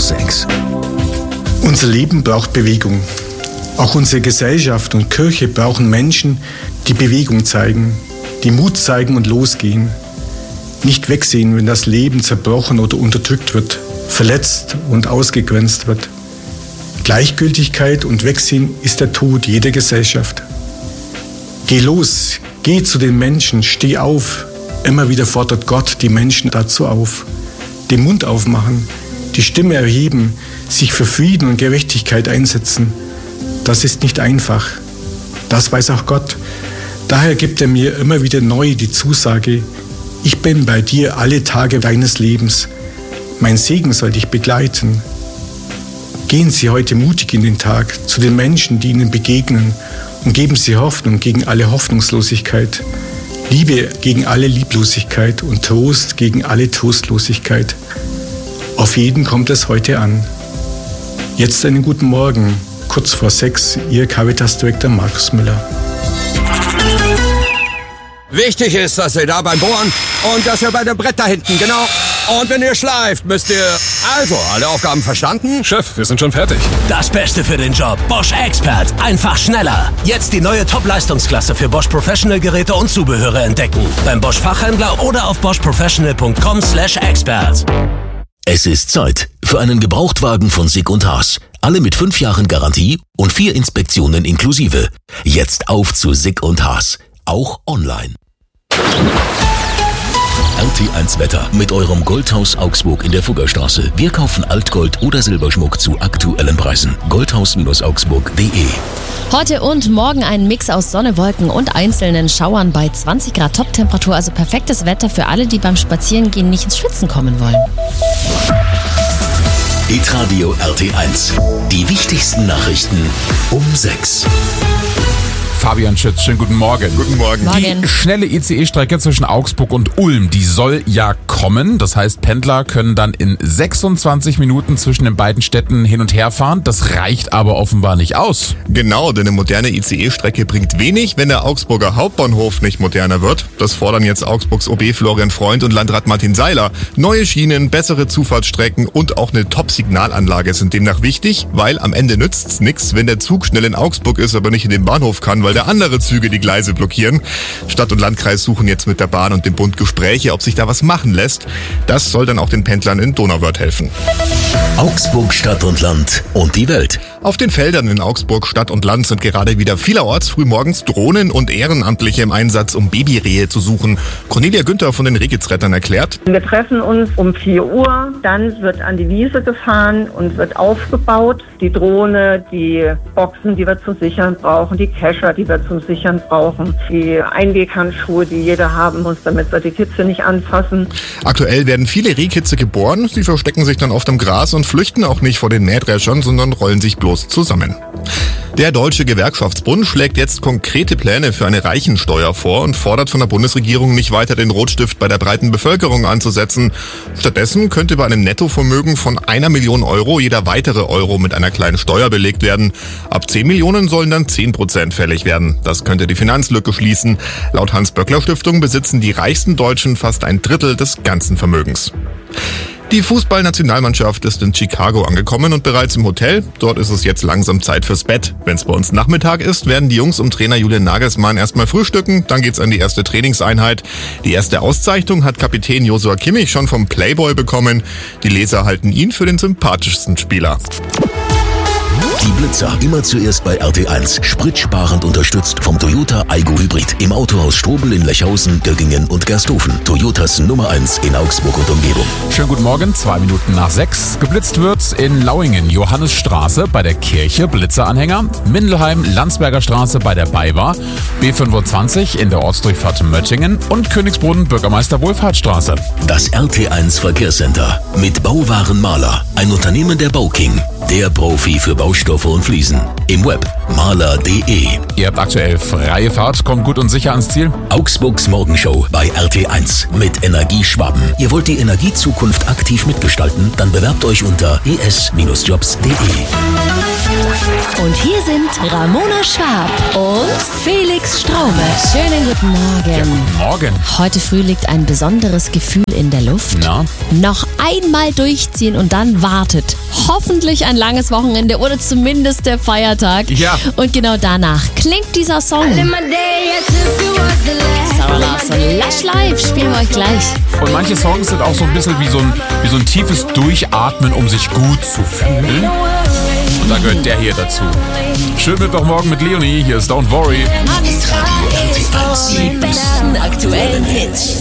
6. Unser Leben braucht Bewegung. Auch unsere Gesellschaft und Kirche brauchen Menschen, die Bewegung zeigen, die Mut zeigen und losgehen. Nicht wegsehen, wenn das Leben zerbrochen oder unterdrückt wird, verletzt und ausgegrenzt wird. Gleichgültigkeit und Wegsehen ist der Tod jeder Gesellschaft. Geh los, geh zu den Menschen, steh auf. Immer wieder fordert Gott die Menschen dazu auf. Den Mund aufmachen, die Stimme erheben, sich für Frieden und Gerechtigkeit einsetzen. Das ist nicht einfach. Das weiß auch Gott. Daher gibt er mir immer wieder neu die Zusage: Ich bin bei dir alle Tage deines Lebens. Mein Segen soll dich begleiten. Gehen Sie heute mutig in den Tag zu den Menschen, die Ihnen begegnen, und geben Sie Hoffnung gegen alle Hoffnungslosigkeit, Liebe gegen alle Lieblosigkeit und Trost gegen alle Trostlosigkeit. Auf jeden kommt es heute an. Jetzt einen guten Morgen, kurz vor 6, Ihr Caritas-Direktor Markus Müller. Wichtig ist, dass ihr da beim Bohren und dass ihr bei dem Brett da hinten, genau. Und wenn ihr schleift, müsst ihr... Also, alle Aufgaben verstanden? Chef, wir sind schon fertig. Das Beste für den Job. Bosch Expert. Einfach schneller. Jetzt die neue Top-Leistungsklasse für Bosch Professional Geräte und Zubehöre entdecken. Beim Bosch Fachhändler oder auf boschprofessional.com/expert. Es ist Zeit für einen Gebrauchtwagen von Sick & Haas. Alle mit 5 Jahren Garantie und 4 Inspektionen inklusive. Jetzt auf zu Sick & Haas. Auch online. RT1 Wetter mit eurem Goldhaus Augsburg in der Fuggerstraße. Wir kaufen Altgold oder Silberschmuck zu aktuellen Preisen. Goldhaus-augsburg.de. Heute und morgen ein Mix aus Sonne, Wolken und einzelnen Schauern bei 20 Grad Toptemperatur. Also perfektes Wetter für alle, die beim Spazierengehen nicht ins Schwitzen kommen wollen. Hitradio RT1. Die wichtigsten Nachrichten um 6. Fabian Schütz, schönen guten Morgen. Guten Morgen. Die schnelle ICE-Strecke zwischen Augsburg und Ulm, die soll ja kommen. Das heißt, Pendler können dann in 26 Minuten zwischen den beiden Städten hin und her fahren. Das reicht aber offenbar nicht aus. Genau, denn eine moderne ICE-Strecke bringt wenig, wenn der Augsburger Hauptbahnhof nicht moderner wird. Das fordern jetzt Augsburgs OB Florian Freund und Landrat Martin Seiler. Neue Schienen, bessere Zufahrtsstrecken und auch eine Top-Signalanlage sind demnach wichtig, weil am Ende nützt's nichts, wenn der Zug schnell in Augsburg ist, aber nicht in den Bahnhof kann, weil da andere Züge die Gleise blockieren. Stadt und Landkreis suchen jetzt mit der Bahn und dem Bund Gespräche, ob sich da was machen lässt. Das soll dann auch den Pendlern in Donauwörth helfen. Augsburg Stadt und Land und die Welt. Auf den Feldern in Augsburg Stadt und Land sind gerade wieder vielerorts frühmorgens Drohnen und Ehrenamtliche im Einsatz, um Babyrehe zu suchen. Cornelia Günther von den Rehkitzrettern erklärt: Wir treffen uns um 4 Uhr, dann wird an die Wiese gefahren und wird aufgebaut. Die Drohne, die Boxen, die wir zum Sichern brauchen, die Kescher, die wir zum Sichern brauchen, die Einweghandschuhe, die jeder haben muss, damit wir die Kitze nicht anfassen. Aktuell werden viele Rehkitze geboren. Sie verstecken sich dann oft im Gras und flüchten auch nicht vor den Mähdreschern, sondern rollen sich bloß zusammen. Der Deutsche Gewerkschaftsbund schlägt jetzt konkrete Pläne für eine Reichensteuer vor und fordert von der Bundesregierung, nicht weiter den Rotstift bei der breiten Bevölkerung anzusetzen. Stattdessen könnte bei einem Nettovermögen von 1 Million Euro jeder weitere Euro mit einer kleinen Steuer belegt werden. Ab 10 Millionen sollen dann 10% fällig werden. Das könnte die Finanzlücke schließen. Laut Hans-Böckler-Stiftung besitzen die reichsten Deutschen fast 1/3 des ganzen Vermögens. Die Fußballnationalmannschaft ist in Chicago angekommen und bereits im Hotel. Dort ist es jetzt langsam Zeit fürs Bett. Wenn es bei uns Nachmittag ist, werden die Jungs um Trainer Julian Nagelsmann erstmal frühstücken. Dann geht's an die erste Trainingseinheit. Die erste Auszeichnung hat Kapitän Joshua Kimmich schon vom Playboy bekommen. Die Leser halten ihn für den sympathischsten Spieler. Die Blitzer, immer zuerst bei RT1. Spritsparend unterstützt vom Toyota Aygo Hybrid. Im Autohaus Strobel in Lechhausen, Göggingen und Gersthofen. Toyotas Nummer 1 in Augsburg und Umgebung. Schönen guten Morgen, 2 Minuten nach 6. Geblitzt wird in Lauingen, Johannesstraße bei der Kirche, Blitzeranhänger. Mindelheim, Landsberger Straße bei der BayWa. B25 in der Ortsdurchfahrt Möttingen und Königsbrunn, Bürgermeister Wohlfahrtsstraße. Das RT1 Verkehrscenter mit Bauwaren Maler. Ein Unternehmen der Bauking. Der Profi für Baustoffe und Fliesen. Im Web maler.de. Ihr habt aktuell freie Fahrt, kommt gut und sicher ans Ziel. Augsburgs Morgenshow bei RT1 mit Energieschwaben. Ihr wollt die Energiezukunft aktiv mitgestalten? Dann bewerbt euch unter es-jobs.de. Und hier sind Ramona Schwab und Felix Straume. Schönen guten Morgen. Ja, guten Morgen. Heute früh liegt ein besonderes Gefühl in der Luft. Na? Noch einmal durchziehen und dann wartet hoffentlich ein langes Wochenende oder zumindest der Feiertag. Ja. Und genau danach klingt dieser Song. Sarah Larsson, Lush Live, spielen wir euch gleich. Und manche Songs sind auch so ein bisschen wie so ein tiefes Durchatmen, um sich gut zu fühlen. Und da gehört der hier dazu. Schönen Mittwochmorgen mit Leonie, hier ist Don't Worry. Die besten aktuellen Hits.